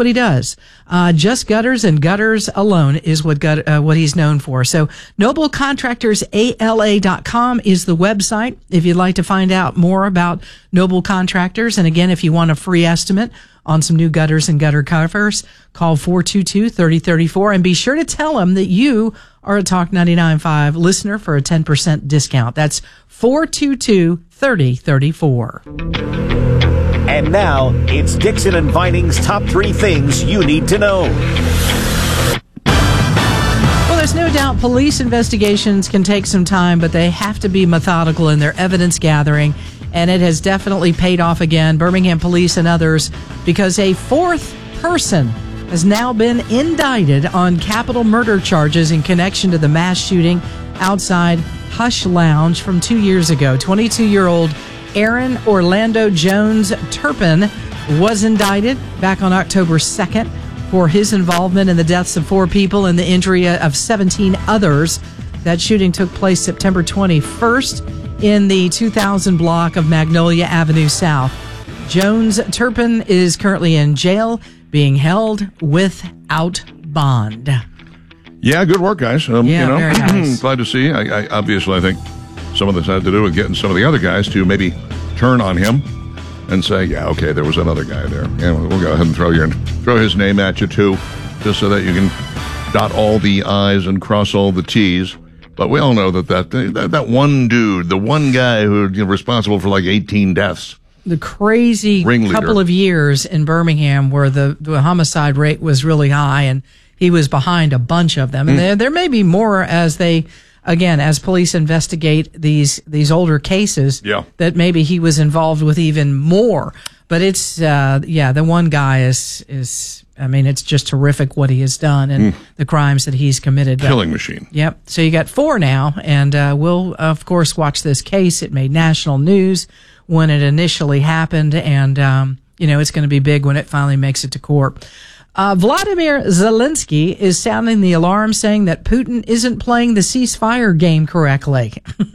what he does. Just gutters and gutters alone is what he's known for. So NobleContractorsALA.com is the website if you'd like to find out more about Noble Contractors. And again, if you want a free estimate on some new gutters and gutter covers, call 422-3034 and be sure to tell them that you are a Talk 99.5 listener for a 10% discount. That's 422-3034. And now, it's Dixon and Vining's top 3 things you need to know. Well, there's no doubt police investigations can take some time, but they have to be methodical in their evidence gathering. And it has definitely paid off again, Birmingham police and others, because a 4th person has now been indicted on capital murder charges in connection to the mass shooting outside Hush Lounge from 2 years ago. 22-year-old Aaron Orlando Jones Turpin was indicted back on October 2nd for his involvement in the deaths of 4 people and the injury of 17 others. That shooting took place September 21st in the 2000 block of Magnolia Avenue South. Jones Turpin is currently in jail, being held without bond. Yeah, good work, guys. Very nice. Glad to see. I obviously, I think some of this had to do with getting some of the other guys to maybe turn on him and say, yeah, okay, there was another guy there. Yeah, we'll go ahead and throw his name at you, too, just so that you can dot all the I's and cross all the T's. But we all know that one dude, the one guy who was responsible for like 18 deaths. The crazy ringleader. Couple of years in Birmingham where the homicide rate was really high, and he was behind a bunch of them. And there may be more as police investigate these older cases, that maybe he was involved with even more. But it's, the one guy is I mean, it's just terrific what he has done and the crimes that he's committed. Killing machine. Yep. So you got 4 now, and we'll, of course, watch this case. It made national news when it initially happened, and, it's going to be big when it finally makes it to court. Vladimir Zelensky is sounding the alarm, saying that Putin isn't playing the ceasefire game correctly.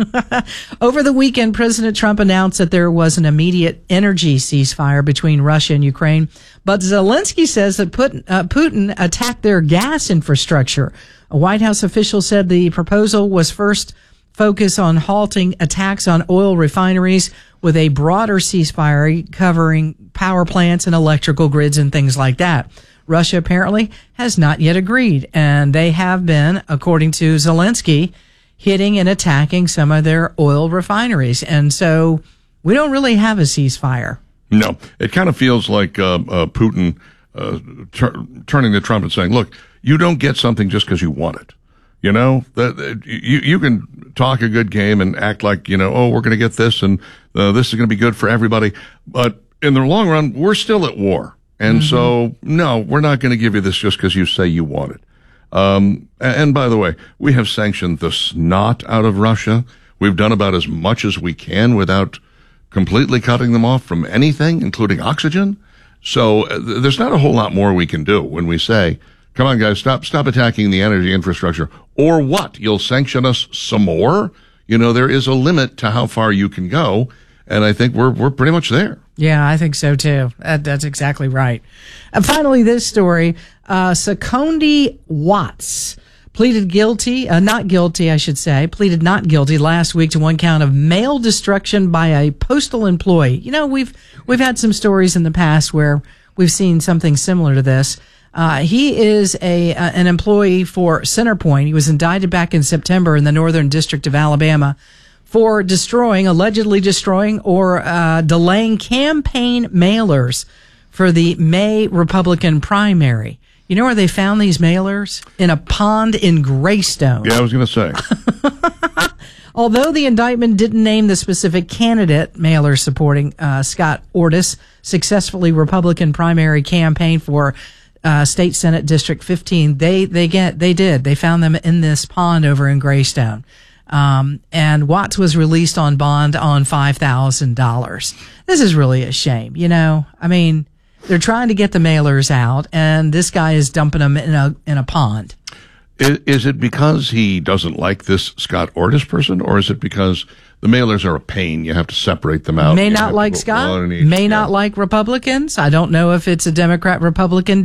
Over the weekend, President Trump announced that there was an immediate energy ceasefire between Russia and Ukraine, but Zelensky says that Putin attacked their gas infrastructure. A White House official said the proposal was first focused on halting attacks on oil refineries, with a broader ceasefire covering power plants and electrical grids and things like that. Russia apparently has not yet agreed, and they have been, according to Zelensky, hitting and attacking some of their oil refineries. And so we don't really have a ceasefire. No, it kind of feels like Putin turning to Trump and saying, look, you don't get something just because you want it. You know, you can talk a good game and act like, we're going to get this and this is going to be good for everybody. But in the long run, we're still at war. And so, no, we're not going to give you this just because you say you want it. And by the way, we have sanctioned the snot out of Russia. We've done about as much as we can without completely cutting them off from anything, including oxygen. So there's not a whole lot more we can do when we say, come on, guys, stop attacking the energy infrastructure. Or what? You'll sanction us some more? There is a limit to how far you can go. And I think we're pretty much there. Yeah, I think so too. That's exactly right. And finally, this story, Secondi Watts pleaded not guilty last week to one count of mail destruction by a postal employee. We've had some stories in the past where we've seen something similar to this. He is an employee for Centerpoint. He was indicted back in September in the Northern District of Alabama for allegedly destroying or delaying campaign mailers for the May Republican primary. You know where they found these mailers? In a pond in Greystone. Yeah, I was going to say. Although the indictment didn't name the specific candidate, mailers supporting Scott Ortis, successfully Republican primary campaign for State Senate District 15, they did. They found them in this pond over in Greystone. And Watts was released on bond on $5,000. This is really a shame. I mean, they're trying to get the mailers out, and this guy is dumping them in a pond. Is it because he doesn't like this Scott Ortis person, or is it because the mailers are a pain? You have to separate them out. May not like Scott, may not like Republicans. I don't know if it's a Democrat-Republican